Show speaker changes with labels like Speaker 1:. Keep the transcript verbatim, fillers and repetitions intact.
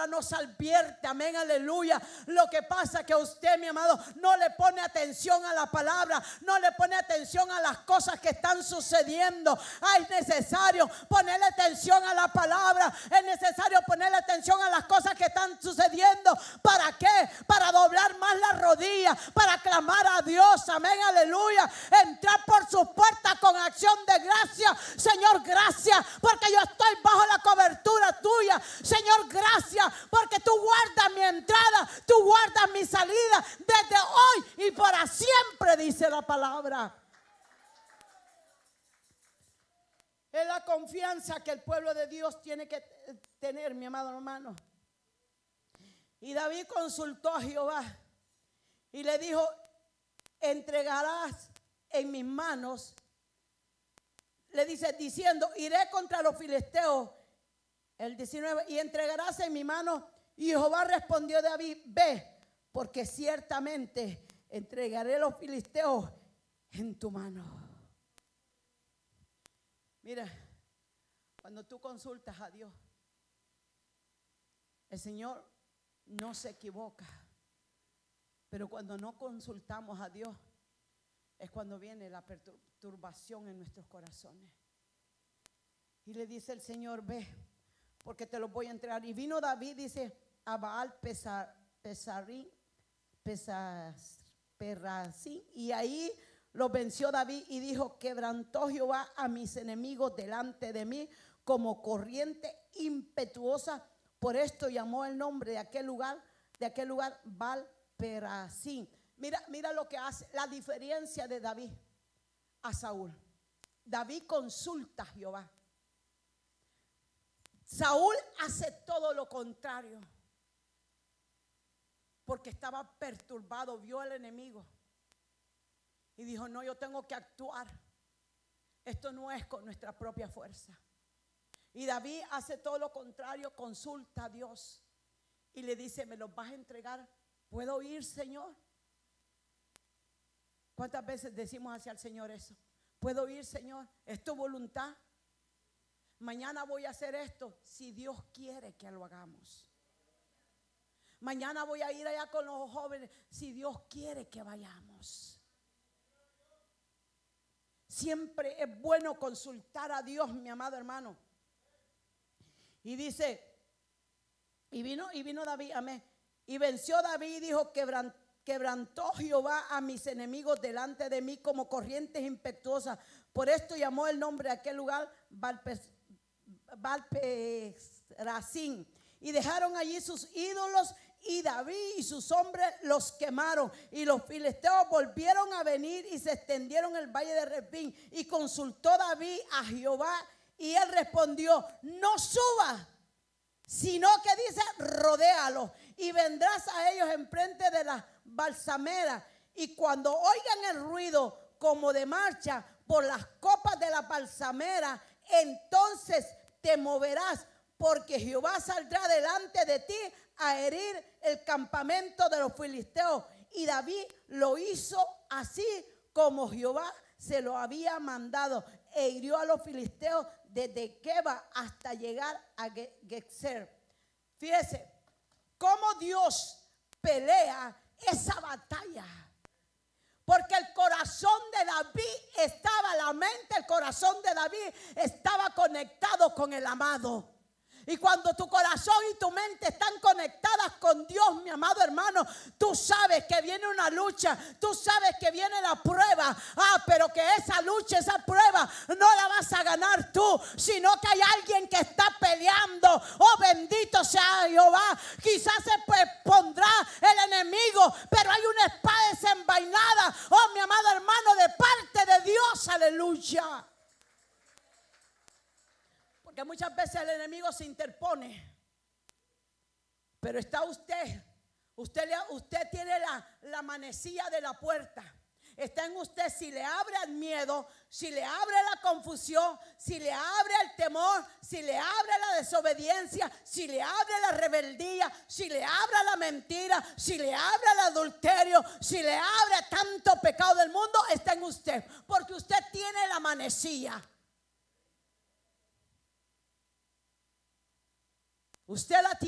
Speaker 1: nos advierte, amén, aleluya. Lo que pasa que usted, mi amado, no le pone atención a la palabra, no le pone atención a las cosas que están sucediendo. Ah, es necesario ponerle atención a la palabra, es necesario ponerle atención a las cosas que están sucediendo. ¿Para qué? Para doblar más la rodilla, para clamar a Dios, amén, aleluya. Entrar por sus puertas con acción de gracia. Señor, gracias porque yo estoy bajo la cobertura tuya. Señor, gracias porque tú guardas mi entrada, tú guardas mi salida desde hoy y para siempre, dice la palabra. Es la confianza que el pueblo de Dios tiene que tener, mi amado hermano. Y David consultó a Jehová y le dijo: entregarás en mis manos, le dice, diciendo, iré contra los filisteos. El diecinueve, y entregarás en mi mano. Y Jehová respondió a David: ve, porque ciertamente entregaré los filisteos en tu mano. Mira, cuando tú consultas a Dios, el Señor no se equivoca. Pero cuando no consultamos a Dios, es cuando viene la perturbación en nuestros corazones. Y le dice el Señor: ve, porque te lo voy a entregar. Y vino David, dice, a Baal Pesar, Pesarín, Pesas, Perasín, y ahí lo venció David y dijo: quebrantó Jehová a mis enemigos delante de mí como corriente impetuosa. Por esto llamó el nombre de aquel lugar, de aquel lugar Baal Perasín. Mira, mira lo que hace, la diferencia de David a Saúl. David consulta a Jehová. Saúl hace todo lo contrario, porque estaba perturbado, vio al enemigo y dijo: no, yo tengo que actuar. Esto no es con nuestra propia fuerza. Y David hace todo lo contrario, consulta a Dios y le dice: ¿me los vas a entregar? ¿Puedo ir, Señor? ¿Cuántas veces decimos hacia el Señor eso? ¿Puedo ir, Señor? ¿Es tu voluntad? Mañana voy a hacer esto, si Dios quiere que lo hagamos. Mañana voy a ir allá con los jóvenes, si Dios quiere que vayamos. Siempre es bueno consultar a Dios, mi amado hermano. Y dice, y vino, y vino David, amén. Y venció David y dijo: quebrantó. Quebrantó Jehová a mis enemigos delante de mí como corrientes impetuosas. Por esto llamó el nombre de aquel lugar Baal-Perasín. Y dejaron allí sus ídolos, y David y sus hombres los quemaron. Y los filisteos volvieron a venir y se extendieron el valle de Refín. Y consultó David a Jehová, y él respondió: no subas, sino que dice: rodéalo, y vendrás a ellos enfrente de las balsameras. Y cuando oigan el ruido como de marcha por las copas de la balsamera, entonces te moverás, porque Jehová saldrá delante de ti a herir el campamento de los filisteos. Y David lo hizo así como Jehová se lo había mandado, e hirió a los filisteos desde Geba hasta llegar a Gezer. Fíjese cómo Dios pelea esa batalla, porque el corazón de David estaba, la mente, el corazón de David estaba conectado con el amado. Y cuando tu corazón y tu mente están conectadas con Dios, mi amado hermano, tú sabes que viene una lucha, tú sabes que viene la prueba. Ah, pero que esa lucha, esa prueba no la vas a ganar tú, sino que hay alguien que está peleando. Oh, bendito sea Jehová. Quizás se pues pondrá el enemigo, pero hay una espada desenvainada, oh, mi amado hermano, de parte de Dios. Aleluya. Que muchas veces el enemigo se interpone, pero está usted, usted, usted tiene la, la manecilla de la puerta. Está en usted si le abre al miedo, si le abre la confusión, si le abre el temor, si le abre la desobediencia, si le abre la rebeldía, si le abre la mentira, si le abre el adulterio, si le abre tanto pecado del mundo. Está en usted, porque usted tiene la manecilla. Usted la tiene.